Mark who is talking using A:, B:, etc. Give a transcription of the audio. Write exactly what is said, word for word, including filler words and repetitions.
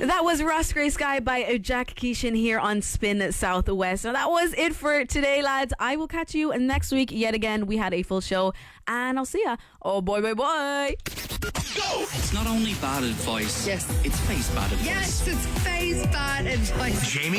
A: That was Ross Grey Sky by Jack Keeshan here on Spin Southwest. Now that was it for today, lads. I will catch you next week. Yet again, we had a full show, and I'll see ya. Oh boy, boy, boy.
B: Go! It's not only bad advice.
C: Yes.
B: It's face bad advice.
C: Yes, it's face bad advice.
B: Jamie